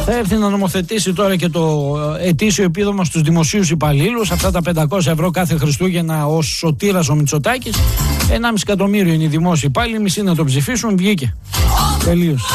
Θα έρθει να νομοθετήσει τώρα και το ετήσιο επίδομα στους δημοσίους υπαλλήλους, αυτά τα 500 ευρώ κάθε Χριστούγεννα ως σωτήρας ο Μητσοτάκης. 1,5 εκατομμύριο είναι οι δημόσιοι υπάλληλοι, μισοί να το ψηφίσουν, βγήκε. Τελείωσε.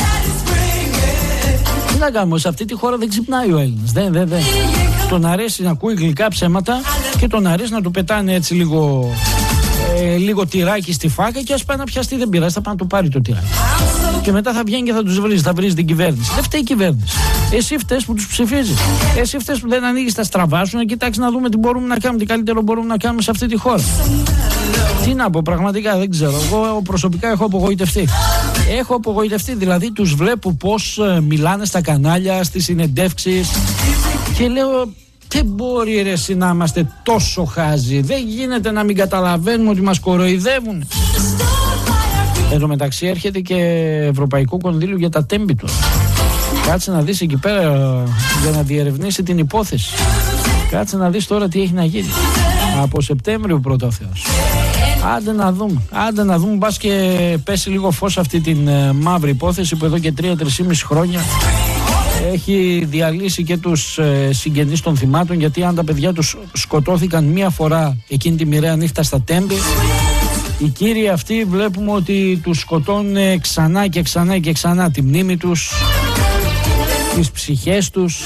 Τι να κάνουμε, σε αυτή τη χώρα δεν ξυπνάει ο Έλληνας. Δεν. Τον αρέσει να ακούει γλυκά ψέματα και τον αρέσει να του πετάνε έτσι λίγο τυράκι στη φάκα και ας πάει να πιαστεί, δεν πειράζει, θα πάει να το πάρει το τυράκι. Και μετά θα βγαίνει και θα τους βρίζει, θα βρίζει την κυβέρνηση. Δεν φταίει η κυβέρνηση. Εσύ φταίς που τους ψηφίζεις. Εσύ φταίς που δεν ανοίγεις τα στραβά σου να κοιτάξεις να δούμε τι μπορούμε να κάνουμε, τι καλύτερο μπορούμε να κάνουμε σε αυτή τη χώρα. Τι να πω, πραγματικά δεν ξέρω. Εγώ προσωπικά έχω απογοητευτεί. Έχω απογοητευτεί, δηλαδή τους βλέπω πώς μιλάνε στα κανάλια, στις συνεντεύξεις και λέω. Δεν μπορεί ρε εσύ να είμαστε τόσο χάζοι. Δεν γίνεται να μην καταλαβαίνουμε ότι μας κοροϊδεύουν. Εν τω μεταξύ έρχεται και ευρωπαϊκό κονδύλιο για τα τέμπη του. Κάτσε να δεις εκεί πέρα για να διερευνήσει την υπόθεση. Κάτσε να δεις τώρα τι έχει να γίνει. Από Σεπτέμβριο πρώτα ο Θεός. Άντε να δούμε, μπας και πέσει λίγο φως αυτή την μαύρη υπόθεση που εδώ και 3-3,5 χρόνια έχει διαλύσει και τους συγγενείς των θυμάτων, γιατί αν τα παιδιά τους σκοτώθηκαν μία φορά εκείνη τη μοιραία νύχτα στα Τέμπη, οι κύριοι αυτοί βλέπουμε ότι τους σκοτώνουν ξανά και ξανά και ξανά τη μνήμη τους, τις ψυχές τους.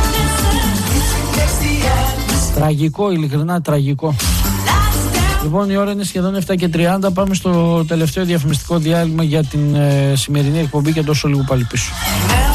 Τραγικό, ειλικρινά τραγικό. Λοιπόν, η ώρα είναι σχεδόν 7:30. Πάμε στο τελευταίο διαφημιστικό διάλειμμα για την σημερινή εκπομπή και τόσο λίγο πάλι πίσω.